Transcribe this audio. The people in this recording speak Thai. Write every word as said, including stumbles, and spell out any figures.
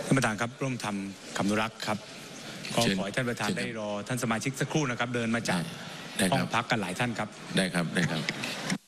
ท่านประธานครับร่วมทำคำนุรักษ์ครับขอขอให้ท่านประธานได้รอท่านสมาชิกสักครู่นะครับเดินมาจากห้องพักกันหลายท่านครับได้ครับได้ครับ